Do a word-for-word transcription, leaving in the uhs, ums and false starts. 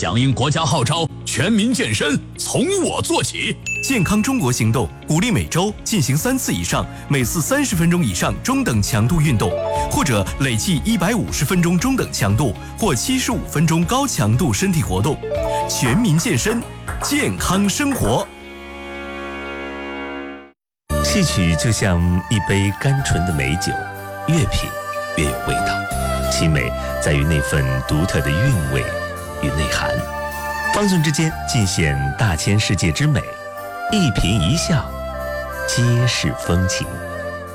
响应国家号召，全民健身从我做起。 健康中国行动鼓励每周进行三次以上，每次三十分钟以上中等强度运动，或者累计一百五十分钟中等强度或七十五分钟高强度身体活动。全民健身，健康生活。 戏曲就像一杯甘醇的美酒，越品越有味道，其美在于那份独特的韵味与内涵。方寸之间尽显大千世界之美，一颦一笑皆是风情。